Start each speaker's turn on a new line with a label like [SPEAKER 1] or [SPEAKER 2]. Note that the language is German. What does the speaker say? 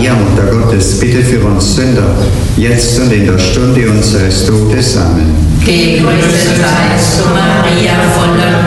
[SPEAKER 1] Maria, Mutter Gottes, bitte für uns Sünder, jetzt und in der Stunde unseres Todes. Amen.
[SPEAKER 2] Gegrüßet seist du, Maria, voller